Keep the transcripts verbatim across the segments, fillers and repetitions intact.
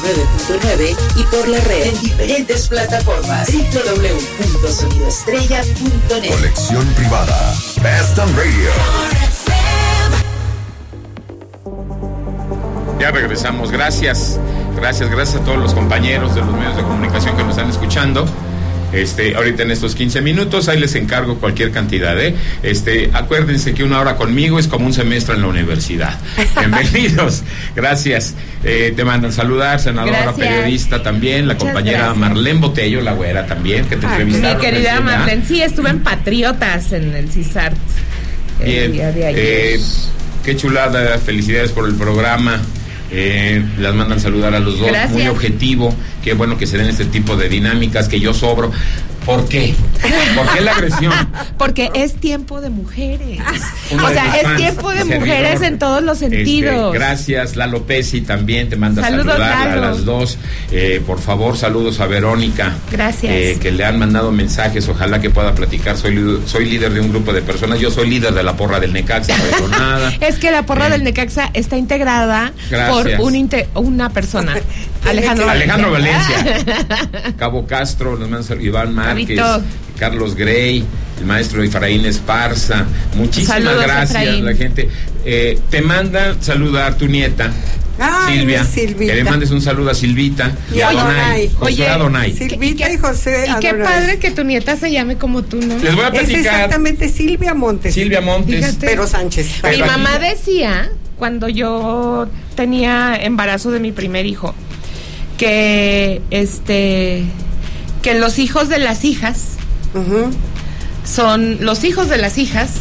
nueve punto nueve y por la red en diferentes plataformas doble u doble u doble u punto sonido estrella punto net. Colección privada Best on Radio. Ya regresamos, gracias, gracias, gracias a todos los compañeros de los medios de comunicación que nos están escuchando. Este, ahorita en estos quince minutos, ahí les encargo cualquier cantidad, ¿eh? Este, acuérdense que una hora conmigo es como un semestre en la universidad. Bienvenidos, gracias. Eh, te mandan saludar, senadora, gracias. Periodista también, la Muchas compañera gracias. Marlene Botello, la güera también, que te ah, entrevistaron. Mi querida Marlene, sí, estuve en Patriotas en el CISART. Bien, el día de ayer. Eh, qué chulada, felicidades por el programa. Eh, las mandan saludar a los dos. Gracias. Muy objetivo, qué bueno que se den este tipo de dinámicas, que yo sobro. ¿Por qué? ¿Por qué la agresión? Porque es tiempo de mujeres. Una o sea, es fans, tiempo de servidor, mujeres en todos los sentidos. Este, gracias, Lalo Pesi también te manda saludos, saludar Lalo. A las dos. Eh, por favor, saludos a Verónica. Gracias. Eh, que le han mandado mensajes, ojalá que pueda platicar. Soy, soy líder de un grupo de personas, yo soy líder de la porra del Necaxa, no digo nada. Es que la porra eh, del Necaxa está integrada gracias. por un inte- una persona. Alejandro Alejandro Valencia. Valencia. Cabo Castro, nos manda Iván Márquez, Habito. Carlos Grey, el maestro Efraín Esparza. Muchísimas Saludos, gracias a la gente. Eh, te manda saludar tu nieta. Ay, Silvia, Silvita. que le mandes un saludo a Silvita y, y a Donay, José Adonay. Silvita y, y José Y qué padre que tu nieta se llame como tú, ¿no? Les voy a platicar. Es exactamente Silvia Montes. Silvia Montes. Fíjate. Pero Sánchez. Mi pero mamá aquí decía, cuando yo tenía embarazo de mi primer hijo, que este que los hijos de las hijas uh-huh. son los hijos de las hijas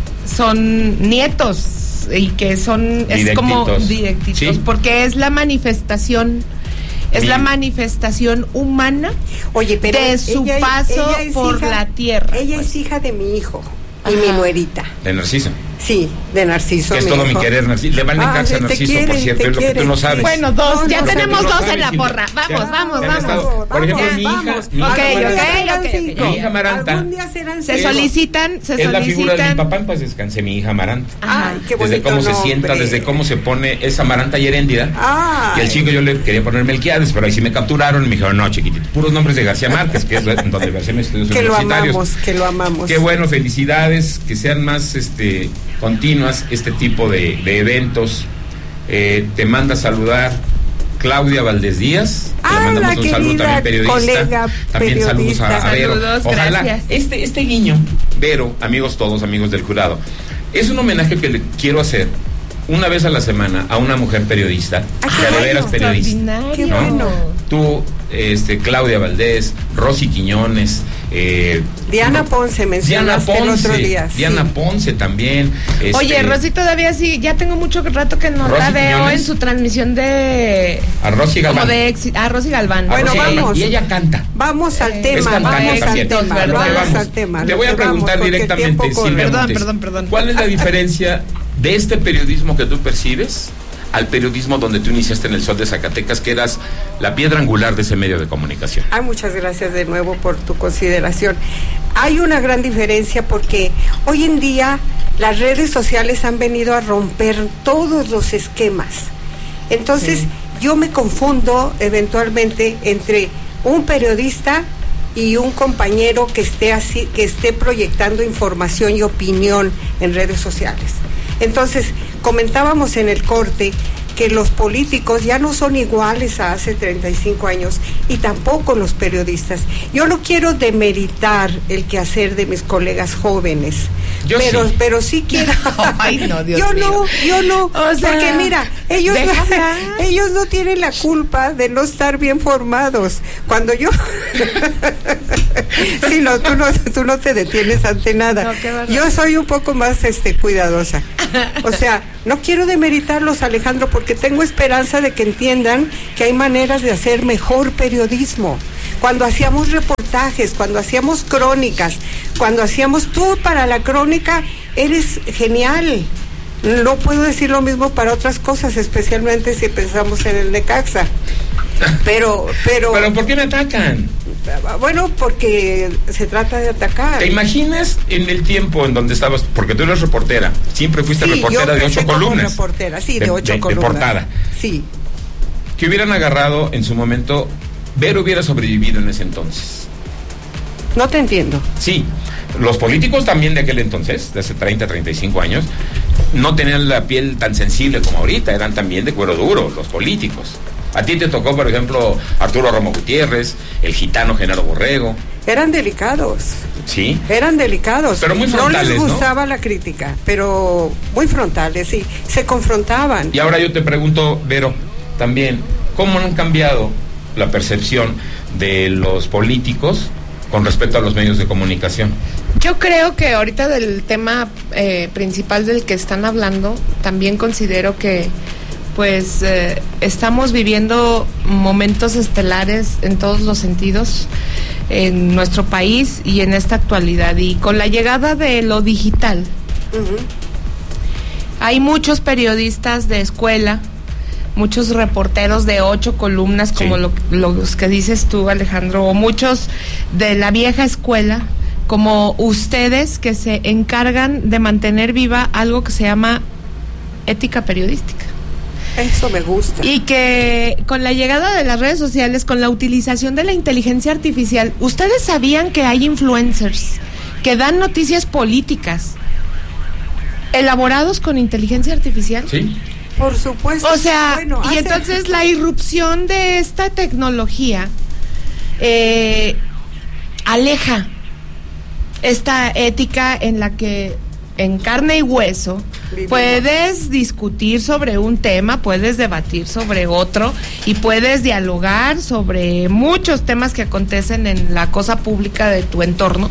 son nietos y que son es directitos. Como directitos, ¿sí? Porque es la manifestación es Bien. la manifestación humana. Oye, pero de su ella, paso ella por hija, la tierra. Ella pues. es hija de mi hijo y Ajá. mi nuerita. De Narciso. Sí, de Narciso. Que es todo hijo. Mi querer, Narciso. Le van a encajar a Narciso, quieren, por cierto, es lo quieren, que tú no sabes. Bueno, dos, no, ya no, tenemos no dos en la si porra. Vamos, ya, vamos, ya vamos. Estado, por ejemplo, ya, mi hija. Vamos. Mi ok, hija ok, Maranta, ok, ok. Mi hija Maranta. Algún día serán se solicitan, se es solicitan. Es la figura de mi papá, en paz descanse, mi hija Maranta. Ay, qué bonito Desde cómo nombre. se sienta, desde cómo se pone esa Maranta y Heréndida. Ay. Y el chico yo le quería poner Melquiades, pero ahí sí me capturaron y me dijeron, no, chiquitito, puros nombres de García Márquez, que es donde García me estudió que lo amamos, que lo amamos. Qué bueno, felicidades, que sean más este continuas este tipo de, de eventos. Eh, te manda a saludar Claudia Valdés Díaz. Ah, le mandamos la un saludo también periodista. Colega, también periodista. saludos a, a Vero. Saludos, Ojalá gracias. este este guiño, Vero, amigos todos, amigos del jurado, es un homenaje que le quiero hacer una vez a la semana a una mujer periodista, ah, que de veras periodista. Qué ¿no? bueno. Tú, este, Claudia Valdés, Rosy Quiñones, eh, Diana no, Ponce mencionaste Diana Ponce, el otro día. Diana sí. Ponce también. Este, Oye, Rosy todavía sí, ya tengo mucho rato que no Rosy la veo Quiñones, en su transmisión de a Rosy Galván. Como de exi- a Rosy Galván. Bueno, Rosy vamos. Galván. Y ella canta. Vamos al tema, es vamos cantante al también. tema, ¿verdad? vamos vamos. al tema. Te voy a preguntar vamos, directamente, Silvia Perdón, Montes, perdón, perdón. ¿cuál es la diferencia de este periodismo que tú percibes al periodismo donde tú iniciaste en el Sol de Zacatecas, que eras la piedra angular de ese medio de comunicación? Ay, muchas gracias de nuevo por tu consideración. Hay una gran diferencia porque hoy en día las redes sociales han venido a romper todos los esquemas. Entonces, sí. yo me confundo eventualmente entre un periodista y un compañero que esté así, que esté proyectando información y opinión en redes sociales. Entonces, comentábamos en el corte que los políticos ya no son iguales a hace treinta y cinco años y tampoco los periodistas. Yo no quiero demeritar el quehacer de mis colegas jóvenes, yo pero sí. pero sí quiero. Ay, no, Dios yo mío. no, yo no, o sea, porque mira, ellos no, ellos no tienen la culpa de no estar bien formados. Cuando yo sí, no, tú no, tú no te detienes ante nada. No, yo soy un poco más este cuidadosa. O sea, no quiero demeritarlos, Alejandro, porque tengo esperanza de que entiendan que hay maneras de hacer mejor periodismo. Cuando hacíamos reportajes, cuando hacíamos crónicas, cuando hacíamos tú para la crónica, eres genial. No puedo decir lo mismo para otras cosas, especialmente si pensamos en el Necaxa. Pero, pero... ¿Pero por qué me atacan? Bueno, porque se trata de atacar. ¿Te imaginas en el tiempo en donde estabas? Porque tú eres reportera, siempre fuiste sí, reportera de ocho columnas. Reportera, sí, de, de ocho de, columnas. De portada. Sí. que hubieran agarrado en su momento, Vero hubiera sobrevivido en ese entonces. No te entiendo. Sí, los políticos también de aquel entonces, de hace treinta, treinta y cinco años, no tenían la piel tan sensible como ahorita, eran también de cuero duro, los políticos. A ti te tocó, por ejemplo, Arturo Romo Gutiérrez, el gitano Genaro Borrego. Eran delicados. Sí. Eran delicados. Pero muy frontales, no les gustaba, ¿no? La crítica, pero muy frontales, sí. Se confrontaban. Y ahora yo te pregunto, Vero, también, ¿cómo han cambiado la percepción de los políticos con respecto a los medios de comunicación? Yo creo que ahorita del tema eh, principal del que están hablando, también considero que pues eh, estamos viviendo momentos estelares en todos los sentidos en nuestro país y en esta actualidad, y con la llegada de lo digital, uh-huh. hay muchos periodistas de escuela, muchos reporteros de ocho columnas, como sí. lo, los que dices tú, Alejandro, o muchos de la vieja escuela, como ustedes, que se encargan de mantener viva algo que se llama ética periodística. Eso me gusta. Y que con la llegada de las redes sociales, con la utilización de la inteligencia artificial, ¿ustedes sabían que hay influencers que dan noticias políticas elaborados con inteligencia artificial? Sí. Por supuesto. O sea, bueno, y hace... entonces la irrupción de esta tecnología eh, aleja esta ética en la que en carne y hueso vivimos. Puedes discutir sobre un tema, puedes debatir sobre otro y puedes dialogar sobre muchos temas que acontecen en la cosa pública de tu entorno,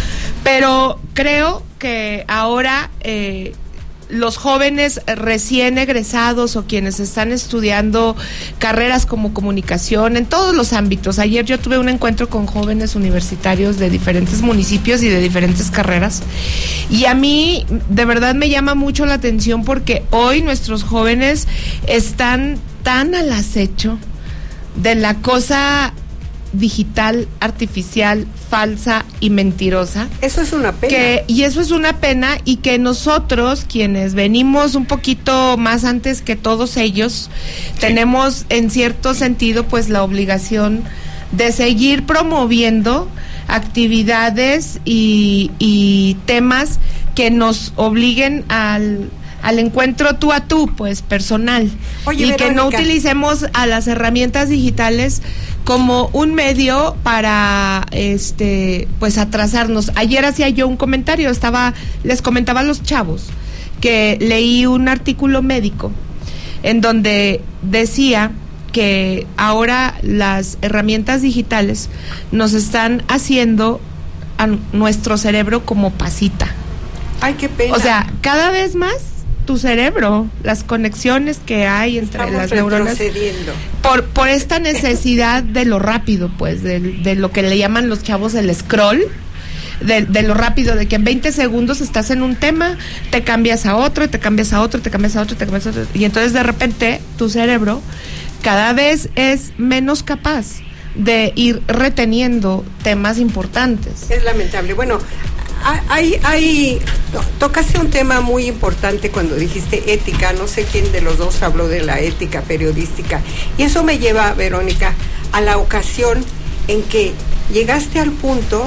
pero creo que ahora eh, los jóvenes recién egresados o quienes están estudiando carreras como comunicación en todos los ámbitos. Ayer yo tuve un encuentro con jóvenes universitarios de diferentes municipios y de diferentes carreras, y a mí de verdad me llama mucho la atención porque hoy nuestros jóvenes están tan al acecho de la cosa digital, artificial, falsa y mentirosa. Eso es una pena. Que, y eso es una pena, y que nosotros, quienes venimos un poquito más antes que todos ellos, sí. tenemos en cierto sentido pues la obligación de seguir promoviendo actividades y, y temas que nos obliguen al al encuentro tú a tú, pues personal. Oye, y Verónica, que no utilicemos a las herramientas digitales como un medio para este pues atrasarnos. Ayer hacía yo un comentario, estaba les comentaba a los chavos que leí un artículo médico en donde decía que ahora las herramientas digitales nos están haciendo a nuestro cerebro como pasita. Ay, qué pena. O sea, cada vez más tu cerebro, las conexiones que hay entre Estamos las neuronas, por por esta necesidad de lo rápido, pues, de, de lo que le llaman los chavos el scroll, de, de lo rápido, de que en veinte segundos estás en un tema, te cambias a otro, te cambias a otro, te cambias a otro, te cambias a otro, y entonces de repente tu cerebro cada vez es menos capaz de ir reteniendo temas importantes. Es lamentable. Bueno, Hay, hay, tocaste un tema muy importante cuando dijiste ética, no sé quién de los dos habló de la ética periodística, y eso me lleva, Verónica, a la ocasión en que llegaste al punto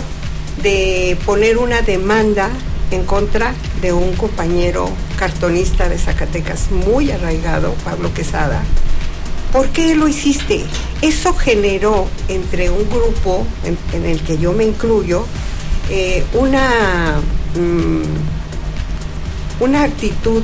de poner una demanda en contra de un compañero cartonista de Zacatecas muy arraigado, Pablo Quesada. ¿Por qué lo hiciste? Eso generó entre un grupo en, en el que yo me incluyo, Eh, una um, una actitud,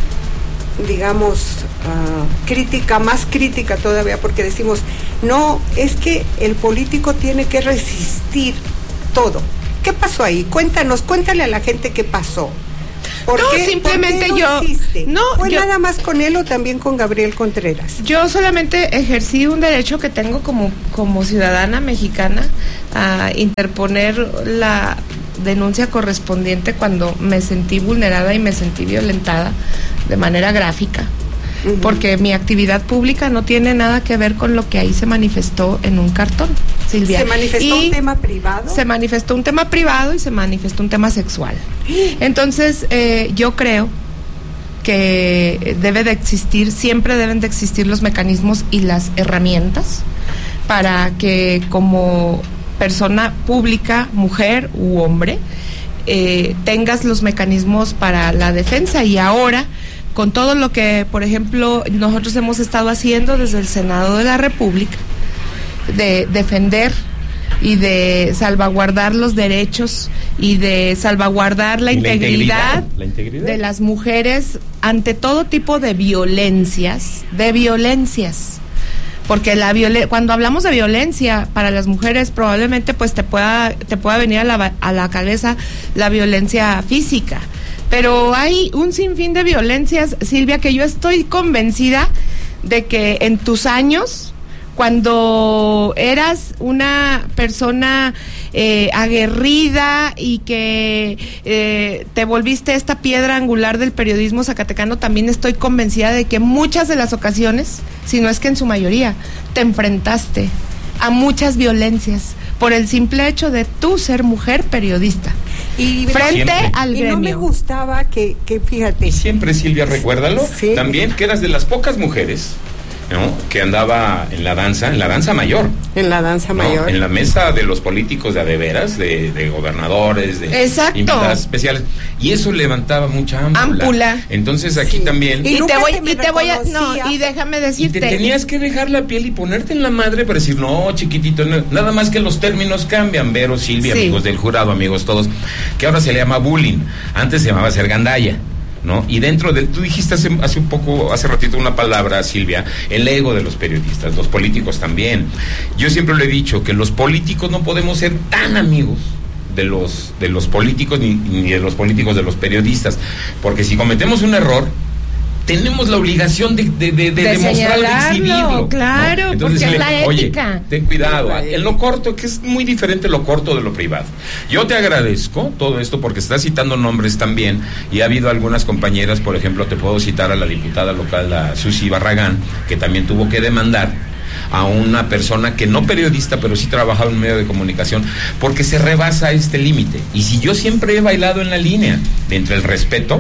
digamos, uh, crítica, más crítica todavía, porque decimos, no, es que el político tiene que resistir todo. ¿Qué pasó ahí? Cuéntanos, cuéntale a la gente qué pasó. ¿Por no, qué, simplemente ¿por qué no yo hiciste? no ¿Fue yo, nada más con él o también con Gabriel Contreras? Yo solamente ejercí un derecho que tengo como, como ciudadana mexicana a interponer la denuncia correspondiente cuando me sentí vulnerada y me sentí violentada de manera gráfica. Uh-huh. Porque mi actividad pública no tiene nada que ver con lo que ahí se manifestó en un cartón, Silvia. ¿Se manifestó y un tema privado? Se manifestó un tema privado y se manifestó un tema sexual. Entonces, eh, yo creo que debe de existir, siempre deben de existir los mecanismos y las herramientas para que como persona pública, mujer u hombre, eh, tengas los mecanismos para la defensa. Y ahora, con todo lo que, por ejemplo, nosotros hemos estado haciendo desde el Senado de la República, de defender y de salvaguardar los derechos y de salvaguardar la, integridad, la, integridad, la integridad de las mujeres ante todo tipo de violencias, de violencias. Porque la violen- cuando hablamos de violencia para las mujeres, probablemente pues te pueda te pueda venir a la, a la cabeza la violencia física, pero hay un sinfín de violencias, Silvia, que yo estoy convencida de que en tus años, cuando eras una persona eh, aguerrida y que eh, te volviste esta piedra angular del periodismo zacatecano, también estoy convencida de que muchas de las ocasiones, si no es que en su mayoría, te enfrentaste a muchas violencias por el simple hecho de tú ser mujer periodista. Y frente siempre. al y gremio. no me gustaba que, que fíjate. Y siempre, Silvia, recuérdalo, Sí. también que eras de las pocas mujeres, ¿no?, que andaba en la danza, en la danza mayor. En la danza ¿no? mayor. En la mesa de los políticos de a de veras, de, de gobernadores, de Exacto. invitadas especiales. Y eso levantaba mucha ámpula. Ámpula. Entonces aquí Sí. también... Y Y te nunca voy, se me y te voy a, no, reconocía. y déjame Y te decirte. tenías que dejar la piel y ponerte en la madre para decir, no, chiquitito, no, nada más que los términos cambian, Vero, Silvia, Sí. amigos del jurado, amigos todos, que ahora se le llama bullying, antes se llamaba ser gandalla, ¿no? Y dentro de, tú dijiste hace, hace un poco, hace ratito una palabra, Silvia, el ego de los periodistas, los políticos también. Yo siempre le he dicho que los políticos no podemos ser tan amigos de los, de los políticos ni, ni de los políticos de los periodistas, porque si cometemos un error, tenemos la obligación de, de, de, de, De demostrarlo, de señalarlo, exhibirlo, claro, ¿no? porque es la oye, ética. ten cuidado, Es la en lo corto, que es muy diferente lo corto de lo privado. Yo te agradezco todo esto porque estás citando nombres también, y ha habido algunas compañeras, por ejemplo, te puedo citar a la diputada local, a Susi Barragán, que también tuvo que demandar a una persona que no periodista, pero sí trabajaba en un medio de comunicación, porque se rebasa este límite. Y si yo siempre he bailado en la línea de entre el respeto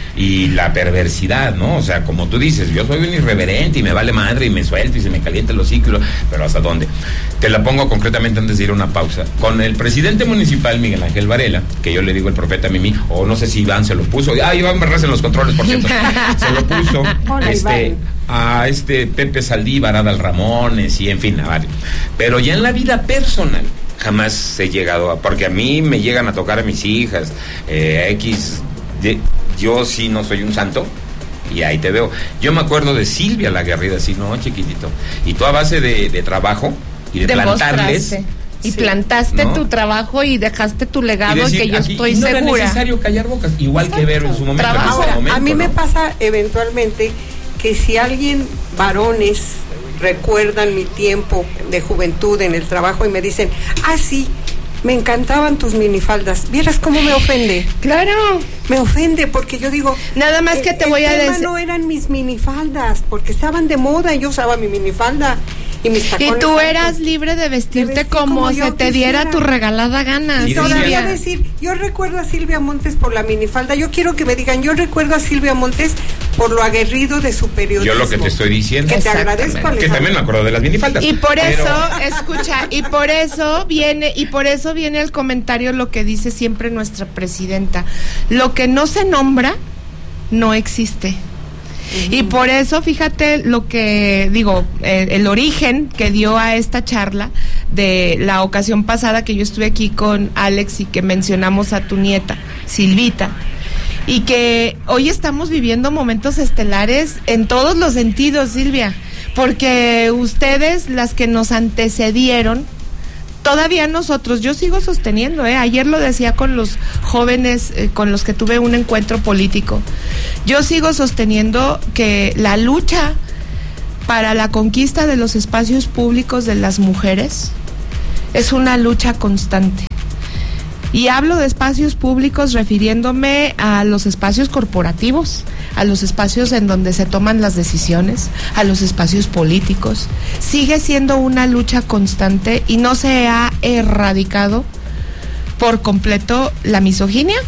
y la perversidad, ¿no? O sea, como tú dices, yo soy un irreverente y me vale madre y me suelto y se me calienta los ciclos, pero ¿hasta dónde? Te la pongo concretamente antes de ir a una pausa. Con el presidente municipal, Miguel Ángel Varela, que yo le digo el profeta Mimi, o no sé si Iván se lo puso, ah, Iván Barras en los controles, por cierto, se lo puso, Hola, este, Iván. a este Pepe Saldívar, a Adal Ramones y en fin, a varios. Pero ya en la vida personal, jamás he llegado a, porque a mí me llegan a tocar a mis hijas, eh, X, de, yo sí no soy un santo, y ahí te veo. Yo me acuerdo de Silvia la aguerrida, así, no, chiquitito. Y tú a base de, de trabajo y de plantarles. Demostraste. Y Sí, plantaste ¿no? tu trabajo y dejaste tu Y legado, decir, que yo aquí, estoy y no era segura. necesario callar bocas, igual que Vero en su momento. Trabajo. en ese Ahora, momento, a mí me ¿no? pasa eventualmente que si alguien, varones, recuerdan mi tiempo de juventud en el trabajo y me dicen, ah, sí, me encantaban tus minifaldas, ¿vieras cómo me ofende? Claro. Me ofende porque yo digo, Nada más que el- te el voy a tema decir. no eran mis minifaldas, porque estaban de moda y yo usaba mi minifalda y mis Y tacones tú altos. eras libre de vestirte vestir como, como se yo te diera quisiera. tu regalada gana. Y Y todavía Silvia. decir, yo recuerdo a Silvia Montes por la minifalda. Yo quiero que me digan, yo recuerdo a Silvia Montes por lo aguerrido de su periodismo. Yo lo que te estoy diciendo, Que te Exactamente. agradezco, que Alejandro. también me acuerdo de las minifaldas. Y por pero- eso, escucha, y por eso viene, y por eso viene el comentario lo que dice siempre nuestra presidenta. Lo que no se nombra, no existe. Y por eso, fíjate lo que digo, eh, el origen que dio a esta charla de la ocasión pasada que yo estuve aquí con Alex y que mencionamos a tu nieta, Silvita, y que hoy estamos viviendo momentos estelares en todos los sentidos, Silvia, porque ustedes, las que nos antecedieron, todavía nosotros, yo sigo sosteniendo, ¿eh? Ayer lo decía con los jóvenes eh, con los que tuve un encuentro político, yo sigo sosteniendo que la lucha para la conquista de los espacios públicos de las mujeres es una lucha constante. Y hablo de espacios públicos refiriéndome a los espacios corporativos, a los espacios en donde se toman las decisiones, a los espacios políticos. Sigue siendo una lucha constante y no se ha erradicado por completo la misoginia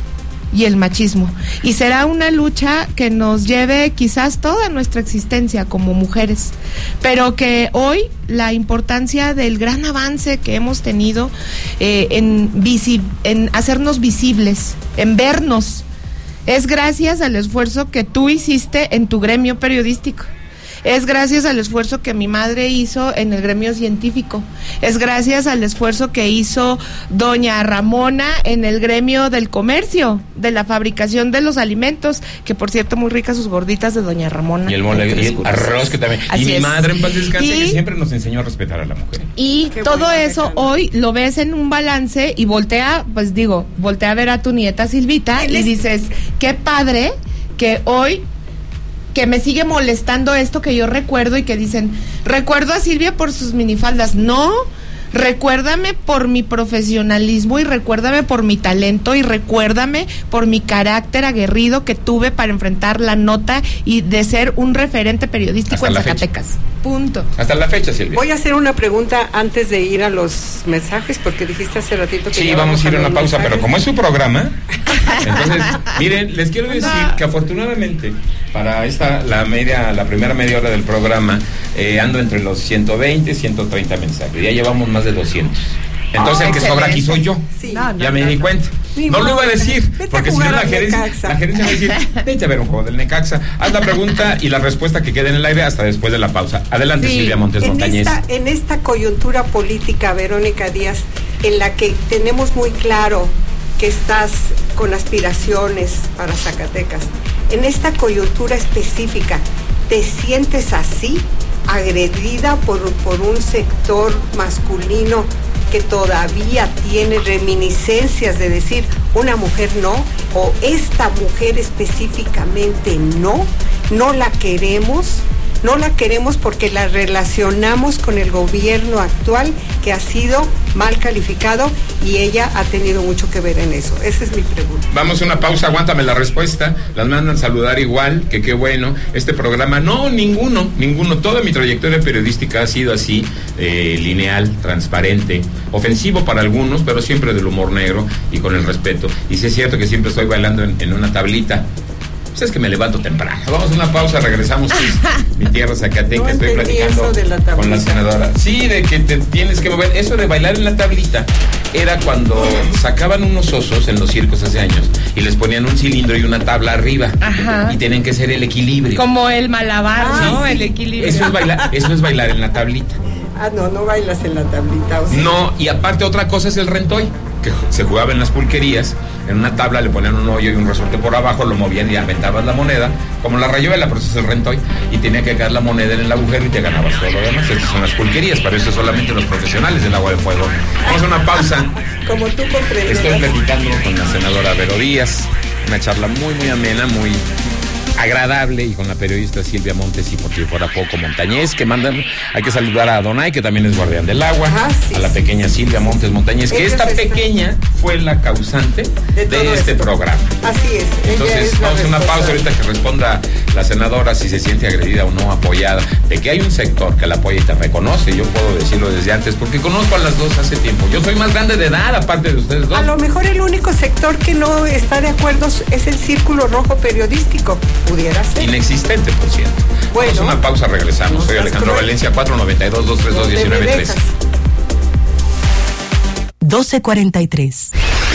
y el machismo. Y será una lucha que nos lleve quizás toda nuestra existencia como mujeres, pero que hoy la importancia del gran avance que hemos tenido eh, en, visi- en hacernos visibles, en vernos, es gracias al esfuerzo que tú hiciste en tu gremio periodístico. Es gracias al esfuerzo que mi madre hizo en el gremio científico. Es gracias al esfuerzo que hizo doña Ramona en el gremio del comercio, de la fabricación de los alimentos, que por cierto muy ricas sus gorditas de doña Ramona. Y el mole, y el arroz que también. Así y mi es. madre en paz descanse, Y, que siempre nos enseñó a respetar a la mujer. Y Qué todo bueno, eso Alejandro. hoy lo ves en un balance y voltea, pues digo, voltea a ver a tu nieta Silvita Él y es- dices, qué padre que hoy que me sigue molestando esto que yo recuerdo y que dicen, recuerdo a Silvia por sus minifaldas. No, recuérdame por mi profesionalismo y recuérdame por mi talento y recuérdame por mi carácter aguerrido que tuve para enfrentar la nota y de ser un referente periodístico Hasta en la fecha. Zacatecas. Punto. Hasta la fecha, Silvia. Voy a hacer una pregunta antes de ir a los mensajes, porque dijiste hace ratito que Sí, ya vamos a ir a los una pausa, mensajes. pero como es su programa, entonces, miren, les quiero decir que afortunadamente para esta, la media, la primera media hora del programa, eh, ando entre los ciento veinte, ciento treinta mensajes, ya llevamos más de doscientos. Entonces Oh, el que sobra aquí soy yo. Sí. No, no, Ya me no, di no. cuenta. Ni No lo iba a modo, decir, vete a porque si no jugar la al gerencia, Necaxa. la gerencia va a decir, vete a ver un juego del Necaxa. Haz la pregunta y la respuesta que quede en el aire hasta después de la pausa. Adelante, Sí. Silvia Montes En Montañez. esta, en esta coyuntura política, Verónica Díaz, en la que tenemos muy claro que estás con aspiraciones para Zacatecas, en esta coyuntura específica, ¿te sientes así, agredida por, por un sector masculino que todavía tiene reminiscencias de decir una mujer no, o esta mujer específicamente no, no la queremos? No la queremos porque la relacionamos con el gobierno actual, que ha sido mal calificado, y ella ha tenido mucho que ver en eso. Esa es mi pregunta. Vamos a una pausa, aguántame la respuesta. Las mandan saludar igual, que qué bueno. Este programa, no, ninguno, ninguno. Toda mi trayectoria periodística ha sido así, eh, lineal, transparente, ofensivo para algunos, pero siempre del humor negro y con el respeto. Y sí es cierto que siempre estoy bailando en, en una tablita. Pues es que me levanto temprano. Vamos a una pausa, regresamos. Sí, mi tierra Zacateca, No estoy entendí platicando eso de la tablita. con la senadora. Sí, de que te tienes que mover. Eso de bailar en la tablita era cuando sacaban unos osos en los circos hace años y les ponían un cilindro y una tabla arriba. Ajá. Y tienen que ser el equilibrio. Como el malabar, Ah, ¿no? sí. El equilibrio. Eso es bailar, eso es bailar en la tablita. Ah, no, no bailas en la tablita. ¿o sí? No, y aparte otra cosa es el rentoy, que se jugaba en las pulquerías, en una tabla le ponían un hoyo y un resorte por abajo, lo movían y aventaban la moneda, como la rayuela, pero eso es el rentoy, y tenía que caer la moneda en el agujero y te ganabas todo lo demás. Esas son las pulquerías, pero eso es solamente los profesionales del agua de fuego. Vamos a una pausa. Como tú comprendes. Estoy platicando con la senadora Vero Díaz, una charla muy, muy amena, muy agradable, y con la periodista Silvia Montes y por si fuera poco Montañez, que mandan, hay que saludar a Donay, que también es guardián del agua, Ajá, sí, a la sí, pequeña Silvia Montes Montañez, que Ellos esta están- pequeña fue la causante de, De todo este esto. programa. Así es. ella Entonces, es la vamos a una pausa responsable. ahorita que responda la senadora si se siente agredida o no, apoyada, de que hay un sector que la apoya y te reconoce. Yo puedo decirlo desde antes, porque conozco a las dos hace tiempo. Yo soy más grande de edad, aparte de ustedes dos. A lo mejor el único sector que no está de acuerdo es el Círculo Rojo Periodístico. Pudiera ser. Inexistente, por cierto. Bueno. Vamos a una pausa, regresamos. No Soy seas Alejandro cruel. Valencia, cuatro nueve dos, dos tres dos, uno ¿Dónde me nueve tres. dejas? doce cuarenta y tres.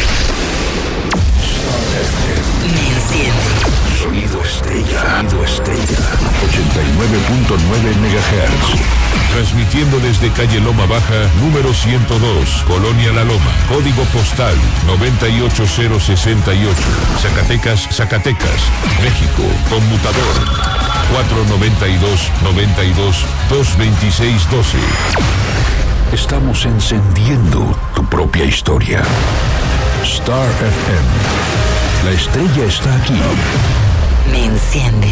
Sonido estrella. Sonido estrella. ochenta y nueve punto nueve megahertz. Transmitiendo desde calle Loma Baja, número ciento dos, Colonia La Loma, código postal noventa y ocho cero sesenta y ocho, Zacatecas, Zacatecas, México, conmutador cuatro noventa y dos, noventa y dos, dos veintiséis doce. Estamos encendiendo tu propia historia. Star F M. La estrella está aquí. Me enciende.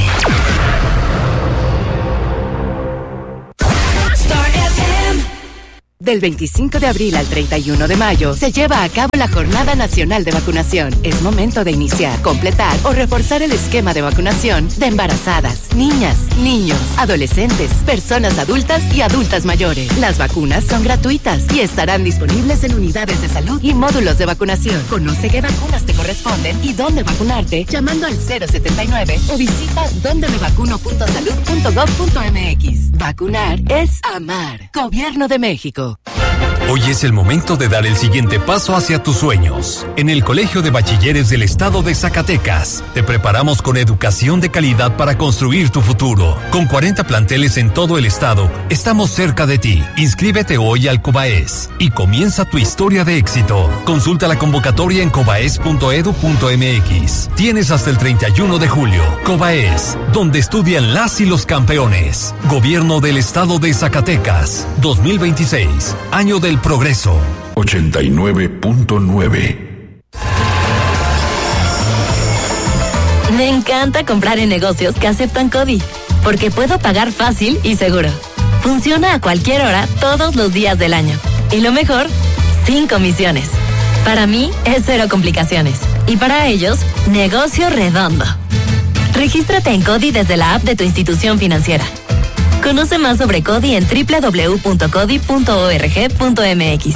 Del veinticinco de abril al treinta y uno de mayo se lleva a cabo la Jornada Nacional de Vacunación. Es momento de iniciar, completar o reforzar el esquema de vacunación de embarazadas, niñas, niños, adolescentes, personas adultas y adultas mayores. Las vacunas son gratuitas y estarán disponibles en unidades de salud y módulos de vacunación. Conoce qué vacunas te corresponden y dónde vacunarte llamando al cero setenta y nueve o visita donde me vacuno punto salud punto gov punto mx. Vacunar es amar. Gobierno de México. Hoy es el momento de dar el siguiente paso hacia tus sueños. En el Colegio de Bachilleres del Estado de Zacatecas, te preparamos con educación de calidad para construir tu futuro. Con cuarenta planteles en todo el estado, estamos cerca de ti. Inscríbete hoy al COBAES y comienza tu historia de éxito. Consulta la convocatoria en cobaes punto edu punto mx. Tienes hasta el treinta y uno de julio. COBAES, donde estudian las y los campeones. Gobierno del Estado de Zacatecas, dos mil veintiséis, año del progreso. ochenta y nueve punto nueve. Me encanta comprar en negocios que aceptan CODI, porque puedo pagar fácil y seguro. Funciona a cualquier hora, todos los días del año. Y lo mejor, sin comisiones. Para mí, es cero complicaciones. Y para ellos, negocio redondo. Regístrate en CODI desde la app de tu institución financiera. Conoce más sobre CODI en doble u doble u doble u punto codi punto org punto mx.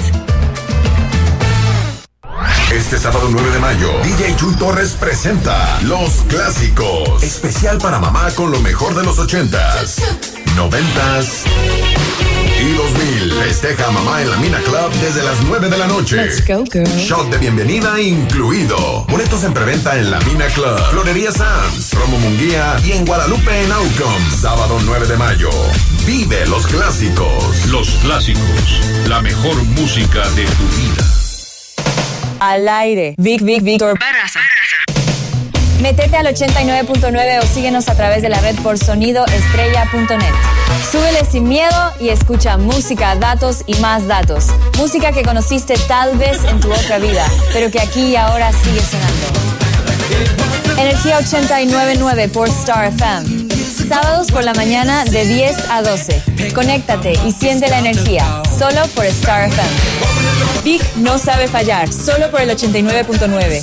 Este sábado nueve de mayo, D J Chuy Torres presenta Los Clásicos. Especial para mamá con lo mejor de los ochentas, noventas y dos mil. Festeja a mamá en la Mina Club desde las nueve de la noche. Let's go, girl. Shot de bienvenida incluido. Boletos en preventa en la Mina Club, Florería Sands, Romo Munguía y en Guadalupe en Aucom. Sábado nueve de mayo. Vive los clásicos. Los clásicos, la mejor música de tu vida. Al aire. Vic, Vic, Víctor Barraza. Métete al ochenta y nueve punto nueve o síguenos a través de la red por sonido estrella punto net. Súbele sin miedo y escucha música, datos y más datos. Música que conociste tal vez en tu otra vida, pero que aquí y ahora sigue sonando. Energía ochenta y nueve punto nueve por Star F M. Sábados por la mañana de diez a doce. Conéctate y siente la energía, solo por Star F M. Vic no sabe fallar, solo por el ochenta y nueve punto nueve.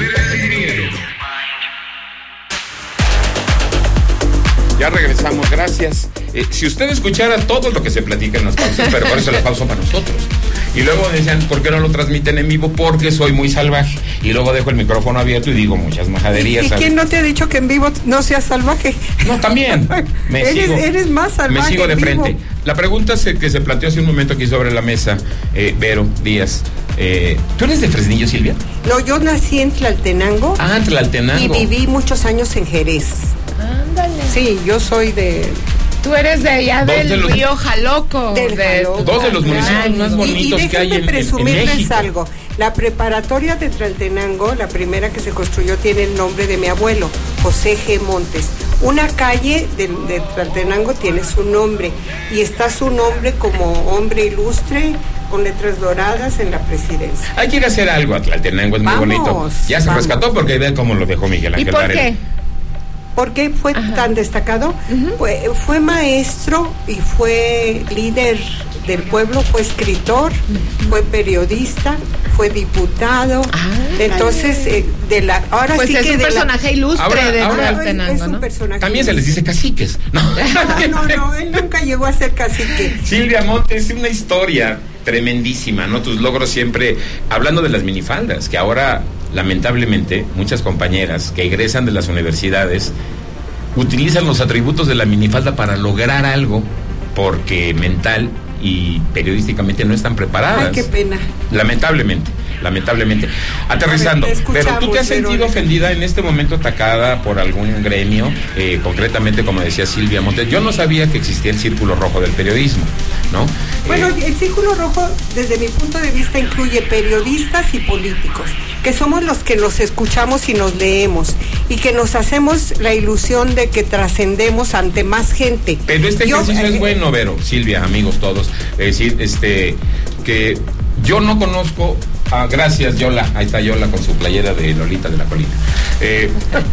Ya regresamos, gracias. Eh, si usted escuchara todo lo que se platica en las pausas, pero por eso la pausa para nosotros. Y luego decían, ¿por qué no lo transmiten en vivo? Porque soy muy salvaje. Y luego dejo el micrófono abierto y digo muchas majaderías. ¿Y quién no te ha dicho que en vivo no seas salvaje? No, también. Me eres, sigo, eres más salvaje. Me sigo de en frente. vivo. La pregunta se, que se planteó hace un momento aquí sobre la mesa, eh, Vero Díaz. Eh, ¿Tú eres de Fresnillo, Silvia? No, yo nací en Tlaltenango. Ah, en Tlaltenango. Y viví muchos años en Jerez. Ándale. Sí, yo soy de... Tú eres de allá Dos del de los- río Jaloco. Del de- Jaloco. Dos de los municipios más Y, y bonitos que hay déjenme en, en, en presumirles México. algo. La preparatoria de Tlaltenango, la primera que se construyó, tiene el nombre de mi abuelo, José G. Montes. Una calle de, de Tlaltenango tiene su nombre y está su nombre como hombre ilustre con letras doradas en la presidencia. Hay que ir a hacer algo a Tlaltenango, es muy Vamos, bonito. Ya se vamos. rescató porque vean cómo lo dejó Miguel ¿Y Ángel por Varela. qué? ¿Por qué fue Ajá. tan destacado? Fue, fue maestro y fue líder del pueblo, fue escritor, fue periodista, fue diputado. Ah, Entonces, eh, de la ahora Pues sí es que un de personaje la, ilustre Ahora- de ahora- Tlaltenango, es un ¿no? personaje. También se les dice caciques. No. No, no, no, él nunca llegó a ser cacique. Silvia Montes, una historia tremendísima, ¿no? Tus logros siempre, hablando de las minifaldas, que ahora, lamentablemente, muchas compañeras que egresan de las universidades utilizan los atributos de la minifalda para lograr algo, porque mental y periodísticamente no están preparadas. Ay, qué pena. Lamentablemente, lamentablemente. Aterrizando, A ver, te pero tú te has escuchamos, sentido Verónica. ofendida en este momento, atacada por algún gremio, eh, concretamente, como decía Silvia Montes. Yo no sabía que existía el Círculo Rojo del Periodismo, ¿no? Bueno, Eh, el Círculo Rojo, desde mi punto de vista, incluye periodistas y políticos, que somos los que los escuchamos y nos leemos, y que nos hacemos la ilusión de que trascendemos ante más gente. Pero este Yo, ejercicio eh, es bueno, Vero, Silvia, amigos todos. Es decir, este, que yo no conozco. Ah, gracias, Yola. Ahí está Yola con su playera de Lolita de la Colina. Eh,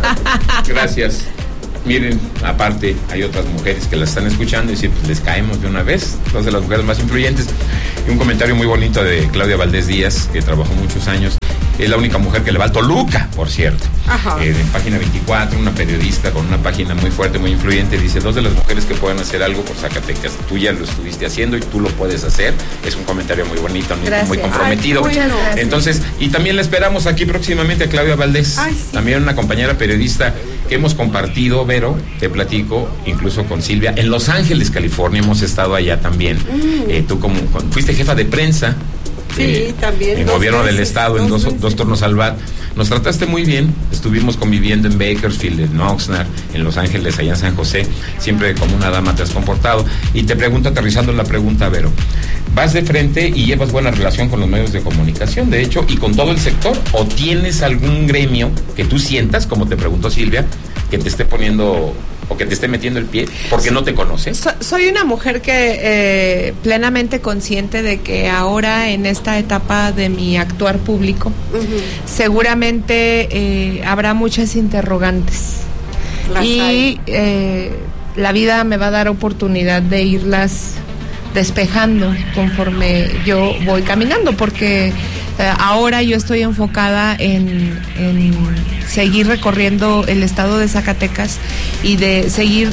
gracias. Miren, aparte, hay otras mujeres que la están escuchando y si pues, les caemos de una vez, dos de las mujeres más influyentes. un comentario muy bonito de Claudia Valdés Díaz, que trabajó muchos años. Es la única mujer que le va al Toluca, por cierto. Eh, en página veinticuatro, una periodista con una página muy fuerte, muy influyente, dice, dos de las mujeres que pueden hacer algo por Zacatecas. Tú ya lo estuviste haciendo y tú lo puedes hacer. Es un comentario muy bonito, muy, muy comprometido. Ay, bueno. Entonces, y también la esperamos aquí próximamente a Claudia Valdés. Ay, sí. También una compañera periodista que hemos compartido, Vero, te platico, incluso con Silvia, en Los Ángeles, California, hemos estado allá también. Mm. Eh, tú como fuiste jefa de prensa. Sí, eh, también. En gobierno veces, del estado, dos en dos, dos turnos al B A T. Nos trataste muy bien. Estuvimos conviviendo en Bakersfield, en Oxnard, en Los Ángeles, allá en San José. Siempre como una dama te has comportado. Y te pregunto, aterrizando la pregunta, Vero, ¿vas de frente y llevas buena relación con los medios de comunicación, de hecho, y con todo el sector? ¿O tienes algún gremio que tú sientas, como te preguntó Silvia, que te esté poniendo o que te esté metiendo el pie porque no te conoce? So, soy una mujer que eh, plenamente consciente de que ahora en esta etapa de mi actuar público, uh-huh, seguramente eh, habrá muchas interrogantes. Las y eh, la vida me va a dar oportunidad de irlas despejando conforme yo voy caminando, porque eh, ahora yo estoy enfocada en, en seguir recorriendo el estado de Zacatecas y de seguir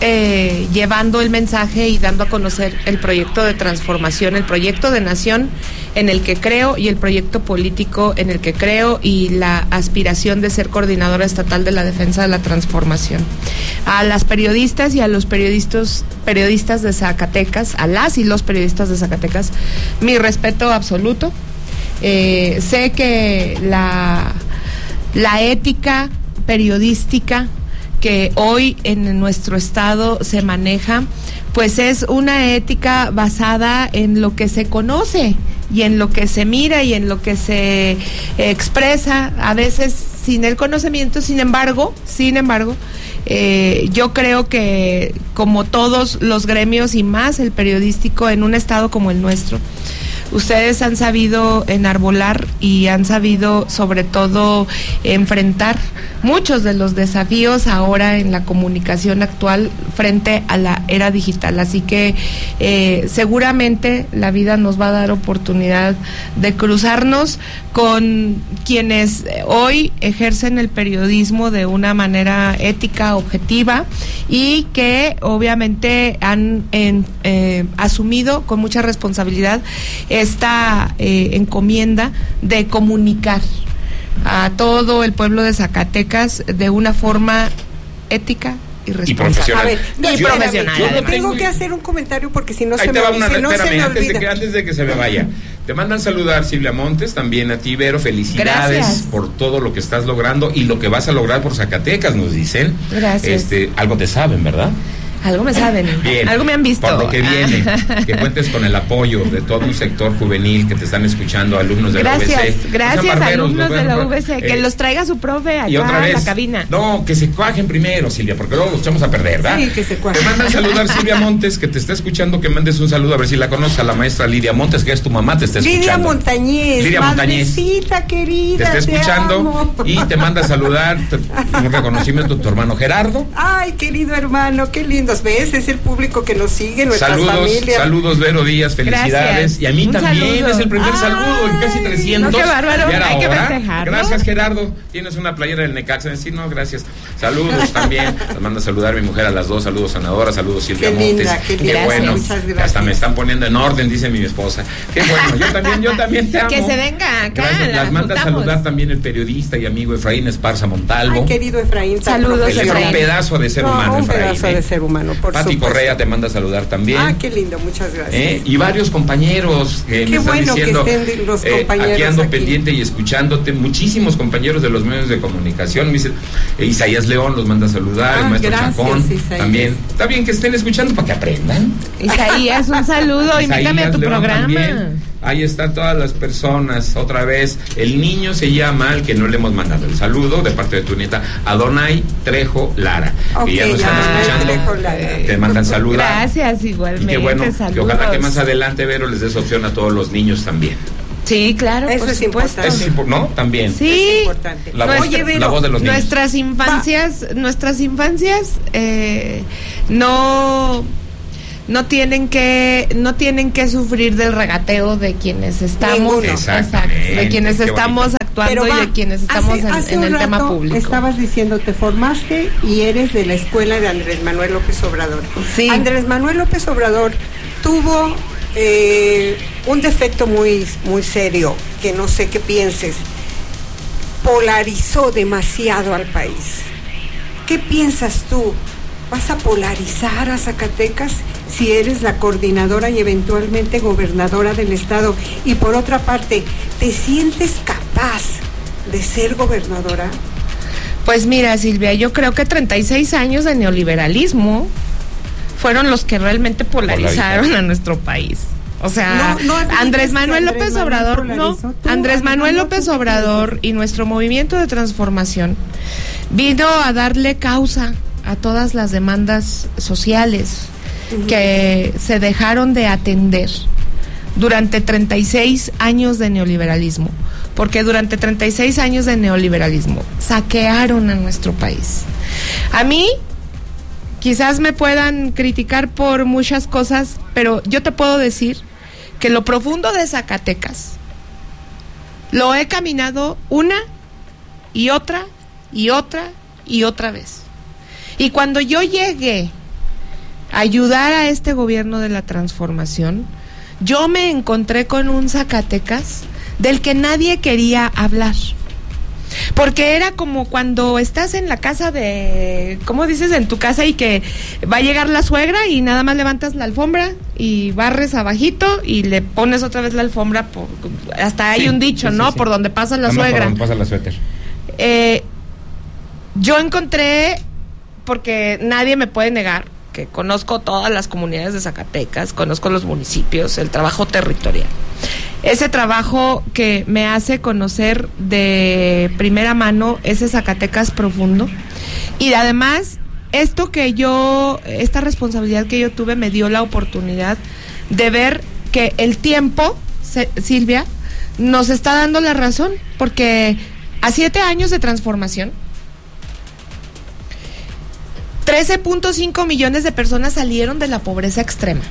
eh, llevando el mensaje y dando a conocer el proyecto de transformación, el proyecto de nación en el que creo y el proyecto político en el que creo y la aspiración de ser coordinadora estatal de la defensa de la transformación. A las periodistas y a los periodistas periodistas de Zacatecas, a las y los periodistas de Zacatecas, mi respeto absoluto. Eh, sé que la, la ética periodística que hoy en nuestro estado se maneja, pues es una ética basada en lo que se conoce y en lo que se mira y en lo que se expresa, a veces sin el conocimiento. Sin embargo, sin embargo, eh, yo creo que como todos los gremios y más el periodístico en un estado como el nuestro, ustedes han sabido enarbolar y han sabido sobre todo enfrentar muchos de los desafíos ahora en la comunicación actual frente a la era digital. Así que eh, seguramente la vida nos va a dar oportunidad de cruzarnos con quienes hoy ejercen el periodismo de una manera ética, objetiva, y que obviamente han en, eh, asumido con mucha responsabilidad esta eh, encomienda de comunicar a todo el pueblo de Zacatecas de una forma ética y responsable. A ver, y espérame, profesional. Yo no tengo que hacer un comentario porque si no Ahí se te me, va una, si no espérame, se me antes olvida. de, que, antes de que se me vaya. Te mandan saludar Silvia Montes, también a ti, Vero, felicidades. Gracias por todo lo que estás logrando y lo que vas a lograr por Zacatecas, nos dicen. Gracias. Este, algo te saben, ¿verdad? Algo me saben, bien, algo me han visto. Por lo que viene, que cuentes con el apoyo de todo un sector juvenil que te están escuchando, alumnos de gracias, la U V C. Gracias, gracias, alumnos de la U V C, eh, que los traiga su profe acá y otra vez, a la cabina. No, que se cuajen primero, Silvia, porque luego los echamos a perder, ¿verdad? Sí, que se cuajen. Te mandan saludar Silvia Montes, que te está escuchando, que mandes un saludo, a ver si la conoces, a la maestra Lidia Montes, que es tu mamá, te está escuchando. Lidia Montañez, Lidia Montañez, querida, te está escuchando te y te manda a saludar, te, un reconocimiento a tu hermano Gerardo. Ay, querido hermano, qué lindos ves, es el público que nos sigue, nuestras saludos, familias. Saludos, Vero Díaz, felicidades. Gracias. Y a mí Un también, saludo. es el primer Ay, saludo en casi trescientos. No, qué bárbaro, Y hay que ahora, festejarlo. gracias, Gerardo. Tienes una playera del Necaxa. Sí, no, gracias. Saludos también. Nos manda a saludar mi mujer a las dos. Saludos, Sanadora. Saludos, Silvia Qué linda, Montes. qué linda. Qué bueno. Muchas gracias. Hasta me están poniendo en orden, dice mi esposa. Qué bueno. Yo también, yo también te amo. Que se venga acá. Gracias. La Las manda a juntamos. saludar también el periodista y amigo Efraín Esparza Montalvo. Ay, querido Efraín, tan Saludos, Él es profesional. un pedazo de ser No, humano, un Efraín. pedazo ¿eh? de ser humano, por Pati supuesto. Correa te manda a saludar también. Ah, qué lindo, muchas gracias. ¿Eh? Y varios compañeros que Qué me están bueno que diciendo, estén los eh, compañeros aquí ando aquí. pendiente y escuchándote, muchísimos compañeros de los medios de comunicación, me dice, eh, Isaías León los manda a saludar, Ah, el maestro gracias, Chacón, Isaías. también, está bien que estén escuchando para que aprendan. Isaías, un saludo, invítame a tu León programa. también. Ahí están todas las personas, otra vez, el niño se llama, al que no le hemos mandado el saludo, de parte de tu nieta, Adonai Trejo Lara, Ok, que ya nos están ya, escuchando, Trejo Lara. te mandan saludar. Gracias, Y igualmente. qué bueno, que saludos. ojalá que más adelante, Vero, les des opción a todos los niños también. Sí, claro, Eso por es supuesto. importante. Eso es impo- ¿no? También. Sí. Es importante. La voz, Oye, Vero, la voz de los niños. Nuestras infancias, nuestras infancias eh, no no tienen que no tienen que sufrir del regateo de quienes estamos exacto, de quienes Qué estamos bonito. actuando va, y de quienes estamos hace, en, hace en el tema público. Estabas diciendo, te formaste y eres de la escuela de Andrés Manuel López Obrador. Sí. Andrés Manuel López Obrador tuvo eh, un defecto muy muy serio, que no sé qué pienses. Polarizó demasiado al país. ¿Qué piensas tú? ¿Vas a polarizar a Zacatecas si eres la coordinadora y eventualmente gobernadora del estado? Y por otra parte, ¿te sientes capaz de ser gobernadora? Pues mira, Silvia, yo creo que treinta y seis años de neoliberalismo fueron los que realmente polarizaron Polarizar. a nuestro país. O sea, no, no Andrés Manuel López Andrés Obrador, no, Andrés Manuel López Obrador y nuestro movimiento de transformación vino a darle causa a todas las demandas sociales uh-huh. que se dejaron de atender durante treinta y seis años de neoliberalismo, porque durante treinta y seis años de neoliberalismo saquearon a nuestro país. A mí, quizás me puedan criticar por muchas cosas, pero yo te puedo decir que lo profundo de Zacatecas lo he caminado una y otra y otra y otra vez. Y cuando yo llegué a ayudar a este gobierno de la transformación, yo me encontré con un Zacatecas del que nadie quería hablar. Porque era como cuando estás en la casa de, ¿cómo dices? En tu casa y que va a llegar la suegra y nada más levantas la alfombra y barres abajito y le pones otra vez la alfombra. Por, hasta hay sí, un dicho, sí, ¿no? Sí, sí. Por donde pasa la Vamos suegra. Por donde pasa la suéter. Eh, yo encontré, porque nadie me puede negar, que conozco todas las comunidades de Zacatecas, conozco los municipios, el trabajo territorial. Ese trabajo que me hace conocer de primera mano ese Zacatecas profundo. Y además, esto que yo, esta responsabilidad que yo tuve me dio la oportunidad de ver que el tiempo, Silvia, nos está dando la razón, porque a siete años de transformación, trece punto cinco millones de personas salieron de la pobreza extrema.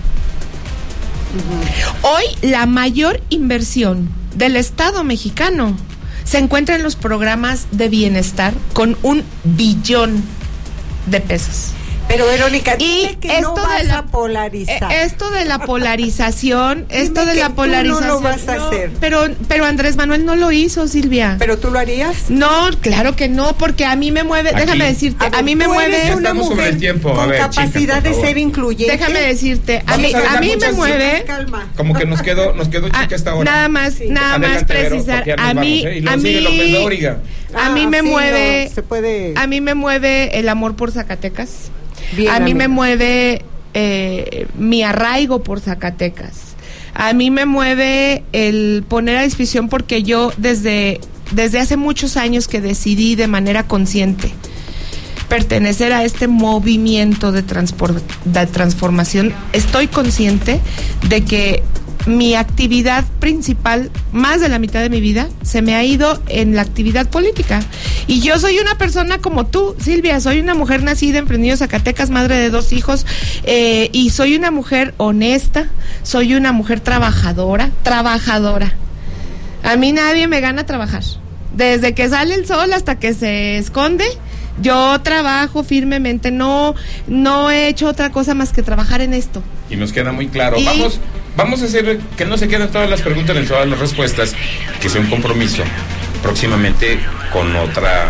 Uh-huh. Hoy la mayor inversión del Estado mexicano se encuentra en los programas de bienestar con un billón de pesos. Pero Verónica, y que esto no vas de la, a polarizar. Esto de la polarización, esto de que la polarización. Tú no lo vas a no, hacer. Pero, pero Andrés Manuel no lo hizo, Silvia. ¿Pero tú lo harías? No, claro que no, porque a mí me mueve, Aquí. déjame decirte, a, ver, a mí me mueve una mujer tiempo. con ver, capacidad chicas, de ser incluyente. Déjame decirte, a mí, a, a mí me mueve. Calma. Como que nos quedó, nos quedó chica esta hora. Nada más, sí. nada Adelante, más precisar. Vero, a mí, vamos, ¿eh? a mí, a mí me mueve, a mí me mueve el amor por Zacatecas. Bien, a mí amiga. me mueve eh, mi arraigo por Zacatecas. A mí me mueve el poner a disposición, porque yo desde, desde hace muchos años que decidí de manera consciente pertenecer a este movimiento de, transpor, de transformación, estoy consciente de que mi actividad principal, más de la mitad de mi vida, se me ha ido en la actividad política. Y yo soy una persona como tú, Silvia, soy una mujer nacida en Fresnillo, Zacatecas, madre de dos hijos, eh, y soy una mujer honesta, soy una mujer trabajadora, trabajadora. A mí nadie me gana trabajar. Desde que sale el sol hasta que se esconde, yo trabajo firmemente, no, no he hecho otra cosa más que trabajar en esto. Y nos queda muy claro. Y... Vamos, vamos a hacer que no se queden todas las preguntas ni todas las respuestas, que sea un compromiso próximamente con otra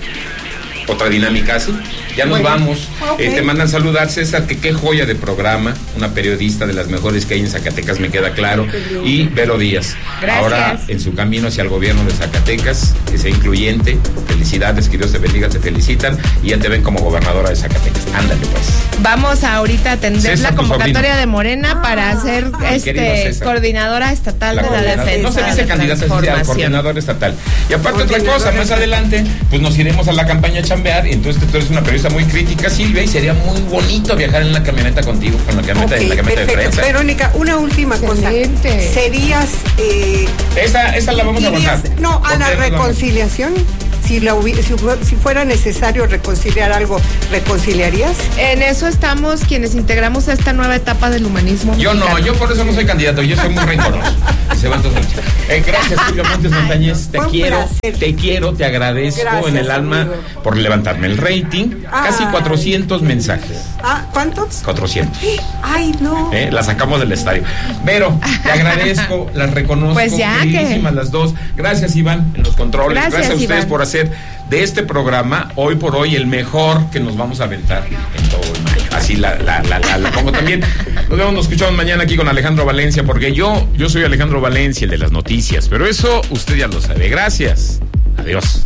otra dinámica así. Ya nos bueno, vamos. Okay. Eh, te mandan saludar, César, que qué joya de programa, una periodista de las mejores que hay en Zacatecas, me queda claro. Y Vero Díaz. Gracias. Ahora en su camino hacia el gobierno de Zacatecas, que sea incluyente. Felicidades, que Dios te bendiga, te felicitan y ya te ven como gobernadora de Zacatecas. Ándale pues. Vamos a ahorita atender César, la convocatoria de Morena ah, para ser este coordinadora estatal la de la defensa. No se dice candidata, se dice coordinadora estatal. Y aparte otra cosa, más adelante, pues nos iremos a la campaña a chambear, y entonces tú eres una periodista muy crítica, Silvia, y sería muy bonito viajar en la camioneta contigo, con la camioneta, okay, en la camioneta de prensa. Verónica, una última Excelente. cosa. ¿Serías... Eh, esa, esa la vamos a bajar. No, a la reconciliación. Si, la hubi- si, fu- si fuera necesario reconciliar algo, ¿reconciliarías? En eso estamos quienes integramos esta nueva etapa del humanismo. Yo no, mexicano. yo por eso no soy candidato, yo soy muy rencoroso. Se van todos. Eh, gracias, Julio Montes Montañez. Te Fue un quiero, placer. te quiero, te agradezco Gracias, en el alma amigo. por levantarme el rating. Casi Ay. cuatrocientos mensajes. Ah, ¿cuántos? cuatrocientos. Ay, no. ¿Eh? La sacamos del estadio. Pero te agradezco, las reconozco. Pues ya que- queridísimas las dos. Gracias, Iván, en los controles. Gracias, Gracias a ustedes Iván. por hacer de este programa, hoy por hoy, el mejor que nos vamos a aventar en todo el mayo. Así la, la, la, la, la pongo también. Nos vemos, nos escuchamos mañana aquí con Alejandro Valencia, porque yo, yo soy Alejandro Valencia, el de las noticias. Pero eso usted ya lo sabe. Gracias. Adiós.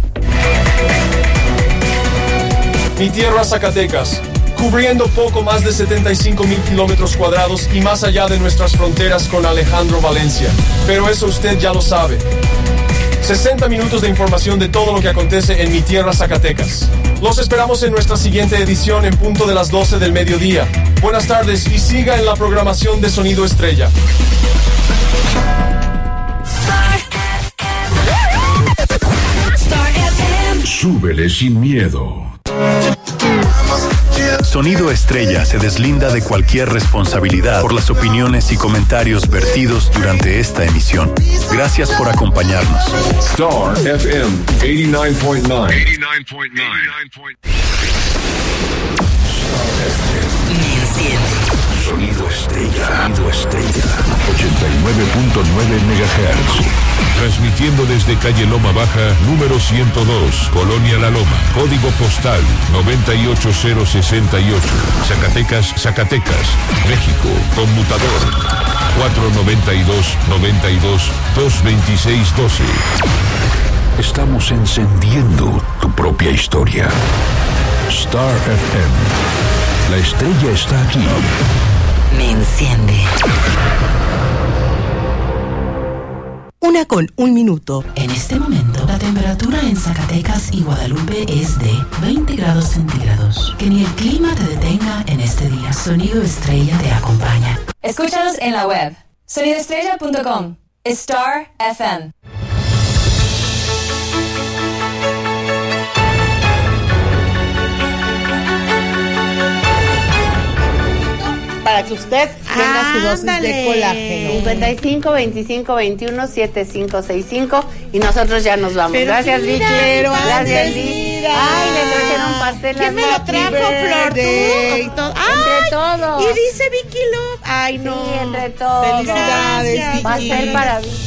Mi tierra Zacatecas, cubriendo poco más de setenta y cinco mil kilómetros cuadrados y más allá de nuestras fronteras con Alejandro Valencia. Pero eso usted ya lo sabe. sesenta minutos de información de todo lo que acontece en mi tierra Zacatecas. Los esperamos en nuestra siguiente edición en punto de las doce del mediodía. Buenas tardes y siga en la programación de Sonido Estrella. Súbele sin miedo. Sonido Estrella se deslinda de cualquier responsabilidad por las opiniones y comentarios vertidos durante esta emisión. Gracias por acompañarnos. Star F M ochenta y nueve punto nueve. Sonido Estrella. Sonido Estrella. ochenta y nueve punto nueve megahertz. Transmitiendo desde calle Loma Baja, número ciento dos, Colonia La Loma, código postal noventa y ocho cero sesenta y ocho, Zacatecas, Zacatecas, México, conmutador cuatro noventa y dos, noventa y dos, dos veintiséis doce. Estamos encendiendo tu propia historia. Star F M. La estrella está aquí. Me enciende. Una con un minuto. En este momento, la temperatura en Zacatecas y Guadalupe es de veinte grados centígrados. Que ni el clima te detenga en este día. Sonido Estrella te acompaña. Escúchanos en la web sonido estrella punto com. Star F M. Para que usted tenga su dosis Ándale. de colágeno. cincuenta y cinco, veinticinco, veintiuno, setenta y cinco sesenta y cinco y nosotros ya nos vamos. Pero Gracias, mira, Vicky. pero Gracias, antes, Vicky. mira. Ay, le trajeron pastel. ¿Quién me lo Happy trajo, Flor? birthday. ¿Tú? Todo. Entre Ay, todos. Y dice Vicky Love. Ay, no. Sí, entre todos. Felicidades, Pastel Vicky. para Vicky.